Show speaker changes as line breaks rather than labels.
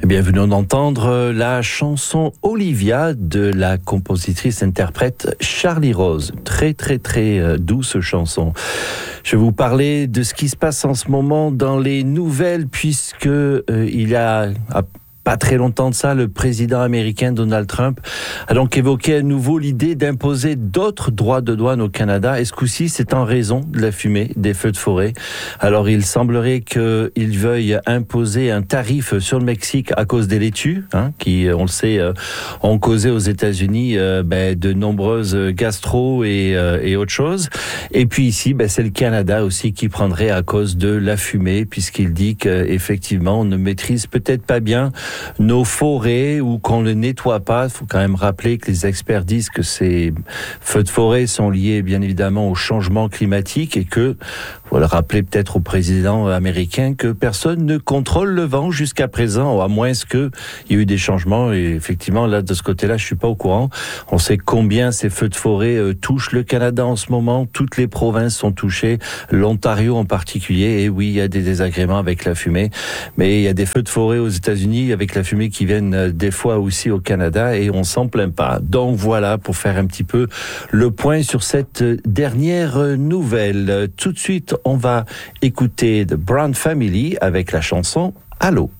Bien, venons d'entendre la chanson Olivia de la compositrice-interprète Charlie Rose. Très douce chanson. Je vais vous parler de ce qui se passe en ce moment dans les nouvelles, puisque il y a pas très longtemps de ça, le président américain Donald Trump a donc évoqué à nouveau l'idée d'imposer d'autres droits de douane au Canada. Et ce coup-ci, c'est en raison de la fumée des feux de forêt. Alors, il semblerait qu'il veuille imposer un tarif sur le Mexique à cause des laitues, qui, on le sait, ont causé aux États-Unis de nombreuses gastro et autres choses. Et puis ici, c'est le Canada aussi qui prendrait à cause de la fumée, puisqu'il dit qu'effectivement, on ne maîtrise peut-être pas bien nos forêts ou qu'on ne nettoie pas. Il faut quand même rappeler que les experts disent que ces feux de forêt sont liés bien évidemment au changement climatique et que, il faut le rappeler peut-être au président américain, que personne ne contrôle le vent jusqu'à présent, à moins qu'il y ait eu des changements. Et effectivement, là, de ce côté-là, je suis pas au courant. On sait combien ces feux de forêt touchent le Canada en ce moment. Toutes les provinces sont touchées, l'Ontario en particulier. Et oui, il y a des désagréments avec la fumée, mais il y a des feux de forêt aux États-Unis avec la fumée qui viennent des fois aussi au Canada et on s'en plaint pas. Donc voilà, pour faire un petit peu le point sur cette dernière nouvelle. Tout de suite, on va écouter The Brown Family avec la chanson Allô.